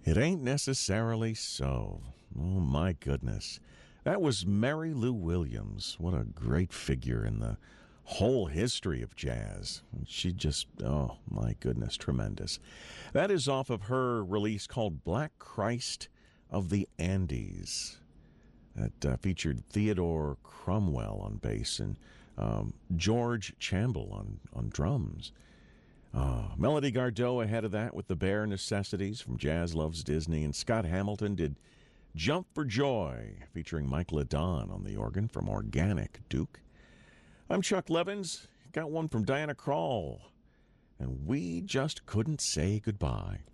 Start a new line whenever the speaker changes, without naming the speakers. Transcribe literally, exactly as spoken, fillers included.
It ain't necessarily so. Oh, my goodness. That was Mary Lou Williams. What a great figure in the whole history of jazz. She just, oh, my goodness, tremendous. That is off of her release called Black Christ of the Andes. That uh, featured Theodore Cromwell on bass and um, George Chamble on, on drums. Uh, Melody Gardot ahead of that with The Bare Necessities from Jazz Loves Disney. And Scott Hamilton did Jump for Joy, featuring Mike LeDon on the organ from Organic Duke. I'm Chuck Levins. Got one from Diana Krall. And We Just Couldn't Say Goodbye.